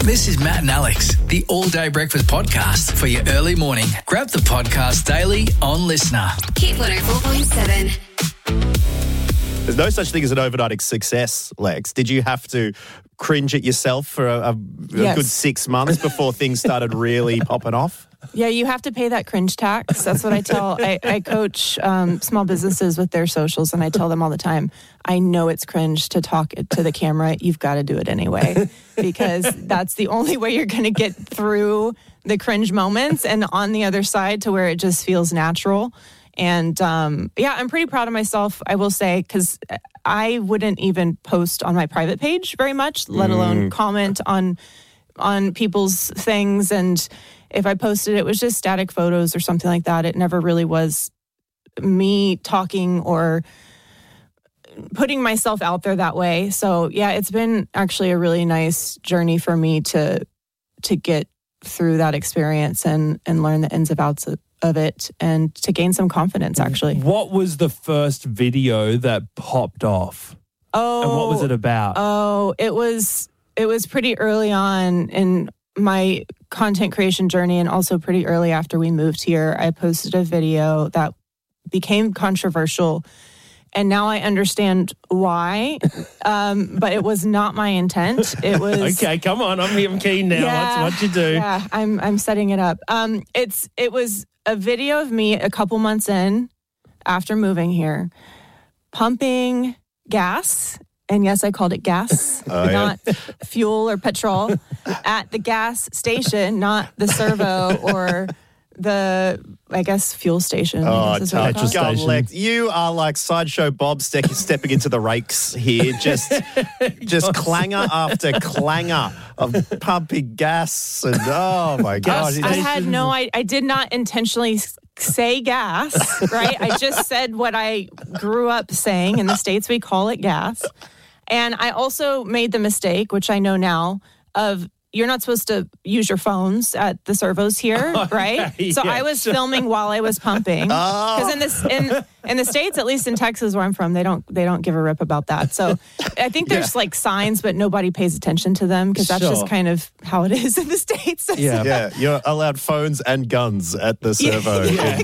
This is Matt and Alex, the All Day Breakfast podcast for your early morning. Grab the podcast daily on Listener. Hit 104.7. There's no such thing as an overnight success, Lex. Did you have to cringe at yourself for a good 6 months before things started really popping off? Yeah, you have to pay that cringe tax. That's what I tell. I coach small businesses with their socials, and I tell them all the time, I know it's cringe to talk to the camera. You've got to do it anyway, because that's the only way you're going to get through the cringe moments and on the other side to where it just feels natural. And I'm pretty proud of myself, I will say, because I wouldn't even post on my private page very much, let alone comment on people's things. And if I posted, it was just static photos or something like that. It never really was me talking or putting myself out there that way. So yeah, it's been actually a really nice journey for me to get through that experience and learn the ins and outs of it and to gain some confidence, actually. What was the first video that popped off? And what was it about? It was pretty early on in my content creation journey, and also pretty early after we moved here. I posted a video that became controversial, and now I understand why, but it was not my intent. It was... Okay, come on, I'm keen now. Yeah, what you do? Yeah, I'm setting it up. It was a video of me a couple months in after moving here, pumping gas. And yes, I called it gas, not fuel or petrol, at the gas station, not the servo or the, I guess, fuel station. Petrol station. Lex, you are like Sideshow Bob stepping into the rakes here, just clanger after clanger of pumping gas. And oh my gosh. I did not intentionally say gas, right? I just said what I grew up saying. In the States, we call it gas. And I also made the mistake, which I know now, of you're not supposed to use your phones at the servos here, right? So I was filming while I was pumping. Because in the States, at least in Texas where I'm from, they don't give a rip about that. So I think there's like signs, but nobody pays attention to them because that's just kind of how it is in the States. Yeah, you're allowed phones and guns at the servo in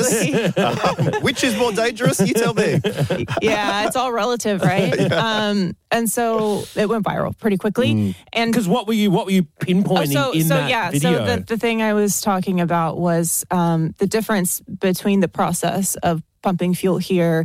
Texas. Which is more dangerous? You tell me. Yeah, it's all relative, right? And so it went viral pretty quickly. And because what were you pinpointing in that video? So the thing I was talking about was the difference between the process of pumping fuel here.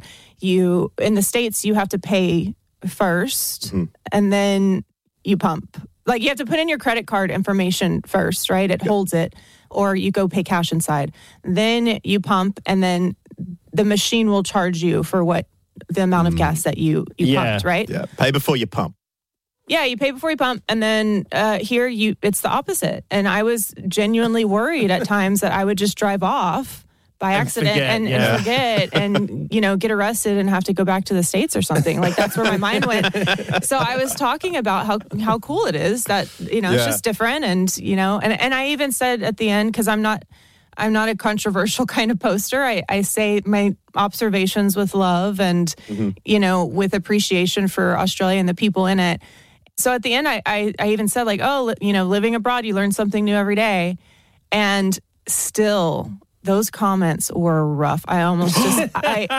In the States, you have to pay first and then you pump. Like you have to put in your credit card information first, right? It holds it, or you go pay cash inside. Then you pump, and then the machine will charge you for the amount of gas that you pumped, right? Yeah, pay before you pump. Yeah, you pay before you pump, and then here it's the opposite. And I was genuinely worried at times that I would just drive off by accident and forget and, get arrested and have to go back to the States or something. Like that's where my mind went. So I was talking about how cool it is that, it's just different. And, and I even said at the end, because I'm not a controversial kind of poster. I say my observations with love and, with appreciation for Australia and the people in it. So at the end, I even said living abroad, you learn something new every day. And still, those comments were rough. I almost just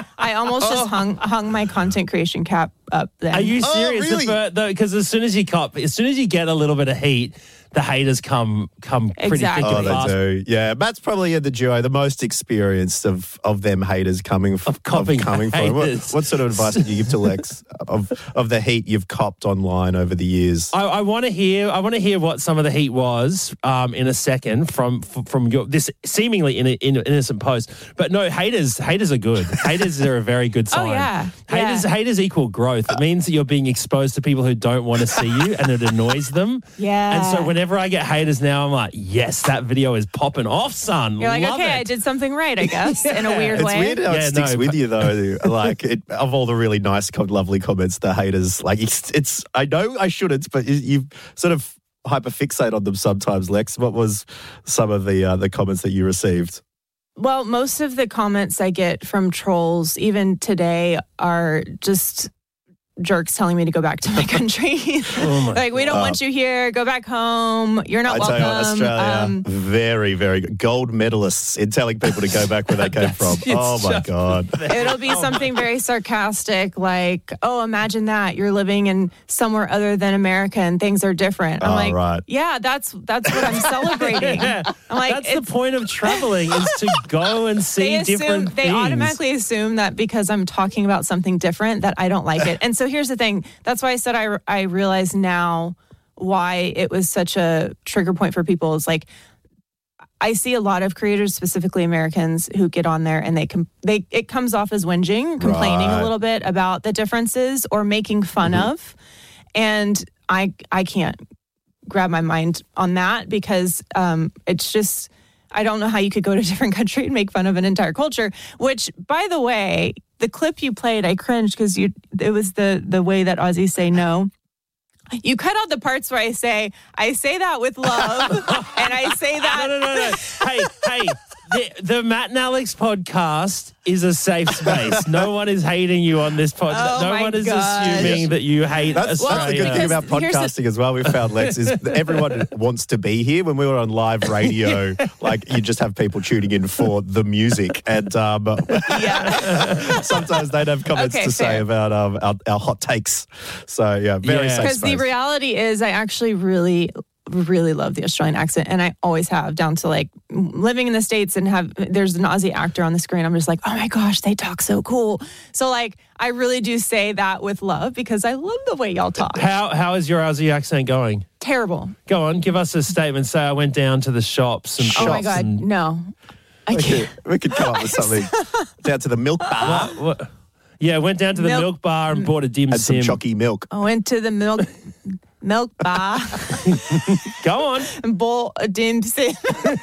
hung my content creation cap up then. Are you serious? Really? Because as soon as you get a little bit of heat, the haters come pretty thick and fast. They do. Yeah, Matt's probably in the duo the most experienced of them haters coming from. What sort of advice would you give to Lex of the heat you've copped online over the years? I want to hear what some of the heat was in a second from your this seemingly innocent post. But no, haters are good. Haters are a very good sign. Oh yeah, haters equal growth. It means that you're being exposed to people who don't want to see you, and it annoys them. Yeah, and so whenever I get haters now, I'm like, yes, that video is popping off, son. You're like, Love okay, it. I did something right, I guess, in a weird way. It's weird how it sticks with you, though. Like, of all the really nice, lovely comments, the haters, like, it's I know I shouldn't, but you sort of hyperfixate on them sometimes, Lex. What was some of the comments that you received? Well, most of the comments I get from trolls, even today, are just jerks telling me to go back to my country. Like, we don't want you here. Go back home. You're not welcome. Tell you what, Australia, very, very good. Gold medalists in telling people to go back where they came from. Oh, my God. It'll be something very sarcastic like, oh, imagine that. You're living in somewhere other than America and things are different. I'm like, right. yeah, that's what I'm celebrating. I'm like, That's the point of traveling is to go and see different things. They automatically assume that because I'm talking about something different that I don't like it. And so here's the thing. That's why I said I realize now why it was such a trigger point for people. Is like, I see a lot of creators, specifically Americans, who get on there and it comes off as whinging, complaining a little bit about the differences or making fun of. And I can't grab my mind on that because it's just, I don't know how you could go to a different country and make fun of an entire culture, which, by the way, the clip you played, I cringed because it was the way that Aussies say no. You cut out the parts where I say that with love, and I say that. No. Hey, the Matt and Alex podcast is a safe space. No one is hating you on this podcast. No one is assuming that you hate That's Australia. the good thing about podcasting as well. We found, Lex, is that everyone wants to be here. When we were on live radio, like, you just have people tuning in for the music, and sometimes they'd have comments to say about our hot takes. So very safe because space. the reality is, I actually really love the Australian accent, and I always have, down to like living in the States and there's an Aussie actor on the screen. I'm just like, oh my gosh, they talk so cool. So like, I really do say that with love because I love the way y'all talk. How is your Aussie accent going? Terrible. Go on, give us a statement. Say I went down to the shops and Oh my God, no. I can't. We could come up with something. Down to the milk bar. What? Yeah, went down to the milk bar and bought a dim Had some sim. chalky milk. I went to the milk bar Go on. and bought a dim sim.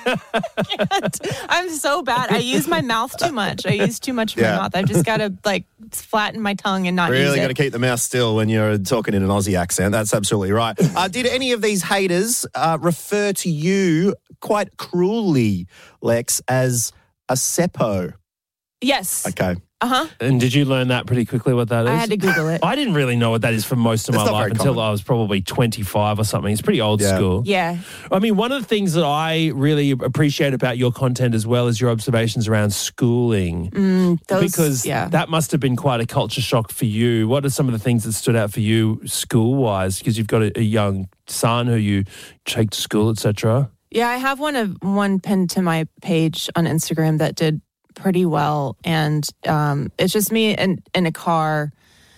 I'm so bad. I use my mouth too much. I use too much of my mouth. I've just got to like flatten my tongue and not use it. Really got to keep the mouth still when you're talking in an Aussie accent. That's absolutely right. Did any of these haters refer to you quite cruelly, Lex, as a seppo? Yes. Okay. And did you learn that pretty quickly what that is? I had to Google it. I didn't really know what that is for most of my It's not life very until common. I was probably 25 or something. It's pretty old school. Yeah. I mean, one of the things that I really appreciate about your content as well is your observations around schooling. Because that must have been quite a culture shock for you. What are some of the things that stood out for you school-wise? Because you've got a young son who you take to school, etc. Yeah, I have one pinned to my page on Instagram that did pretty well, and it's just me in my car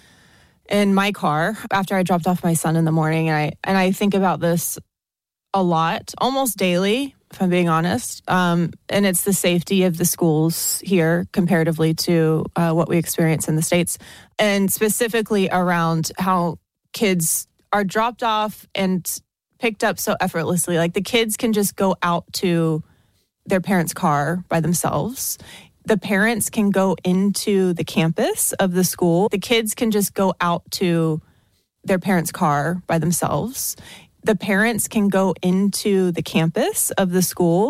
after I dropped off my son in the morning, and I think about this a lot, almost daily, if I'm being honest. And it's the safety of the schools here comparatively to what we experience in the States, and specifically around how kids are dropped off and picked up so effortlessly. Like, the kids can just go out to their parents' car by themselves. The parents can go into the campus of the school. The kids can just go out to their parents' car by themselves. The parents can go into the campus of the school.